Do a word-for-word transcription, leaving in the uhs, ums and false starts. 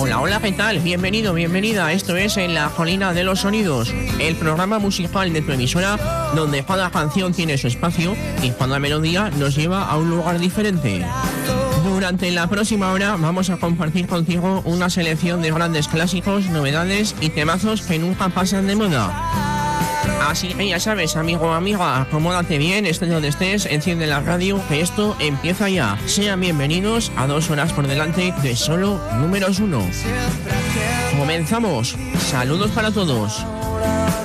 Hola, hola, ¿qué tal? Bienvenido, bienvenida. Esto es En la Colina de los Sonidos, el programa musical de tu emisora donde cada canción tiene su espacio y cada melodía nos lleva a un lugar diferente. Durante la próxima hora vamos a compartir contigo una selección de grandes clásicos, novedades y temazos que nunca pasan de moda. Así que ya sabes, amigo o amiga, acomódate bien, estés donde estés, enciende la radio, que esto empieza ya. Sean bienvenidos a dos horas por delante de solo números uno. Comenzamos. Saludos para todos.